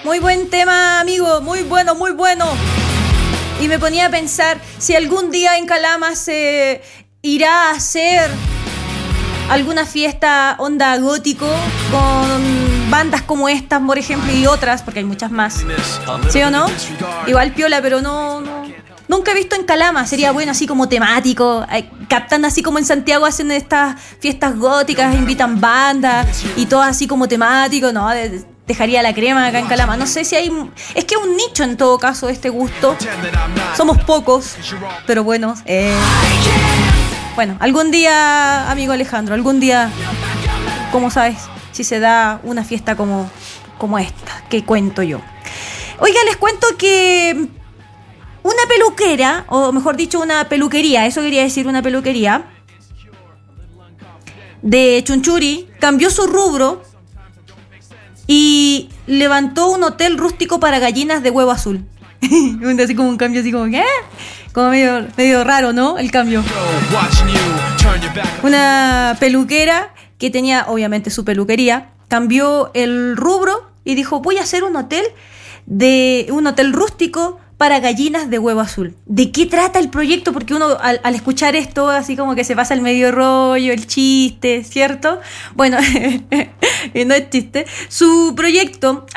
Muy buen tema, amigo. Muy bueno, muy bueno. Y me ponía a pensar si algún día en Calama se irá a hacer alguna fiesta onda gótico con bandas como estas, por ejemplo, y otras, porque hay muchas más. ¿Sí o no? Igual piola, pero no. Nunca he visto en Calama. Sería bueno así como temático. Captan así como en Santiago hacen estas fiestas góticas, invitan bandas y todo así como temático. No, dejaría la crema acá en Calama. No sé si hay... Es que es un nicho en todo caso este gusto. Somos pocos, pero bueno. Bueno, algún día, amigo Alejandro, algún día, ¿cómo sabes si se da una fiesta como esta que cuento yo? Oiga, les cuento que una peluquera, o mejor dicho, una peluquería, eso quería decir, una peluquería de Chunchuri, cambió su rubro y levantó un hotel rústico para gallinas de huevo azul. Así como un cambio, así como, ¿qué? Como medio raro, ¿no? El cambio. Una peluquera que tenía, obviamente, su peluquería, cambió el rubro y dijo, voy a hacer un hotel rústico para gallinas de huevo azul. ¿De qué trata el proyecto? Porque uno al escuchar esto, así como que se pasa el medio rollo, el chiste, ¿cierto? Bueno, no es chiste. Su proyecto